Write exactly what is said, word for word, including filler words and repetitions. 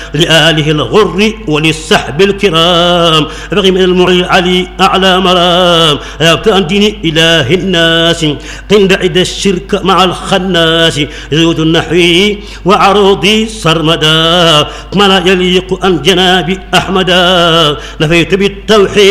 لآله الغر وللسحب الكرام بغي من المعلي علي أعلى مرام يبتأ دين إله الناس قند عد الشرك مع الخناس زود النحوي وعروضي سرمدا ما لا يليق أن جناب أحمدا نفيت بالتوحيد